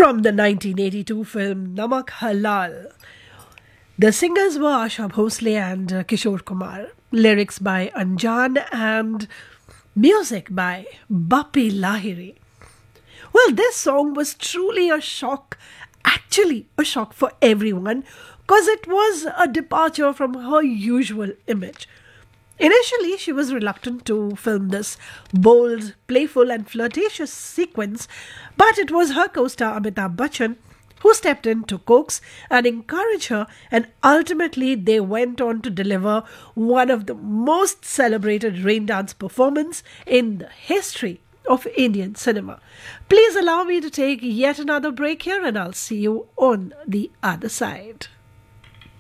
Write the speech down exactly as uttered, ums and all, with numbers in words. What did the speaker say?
from the nineteen eighty-two film Namak Halal. The singers were Asha Bhosle and uh, Kishore Kumar. Lyrics by Anjan and music by Bappi Lahiri. Well, this song was truly a shock, actually a shock for everyone, because it was a departure from her usual image. Initially, she was reluctant to film this bold, playful and flirtatious sequence, but it was her co-star Amitabh Bachchan who stepped in to coax and encourage her, and ultimately they went on to deliver one of the most celebrated rain dance performances in the history of Indian cinema. Please allow me to take yet another break here, and I'll see you on the other side.